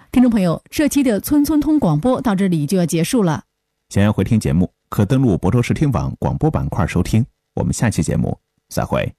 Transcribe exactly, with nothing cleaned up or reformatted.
听众朋友，这期的村村通广播到这里就要结束了。 想要回听节目，可登录亳州视听网广播板块收听。我们下期节目再会。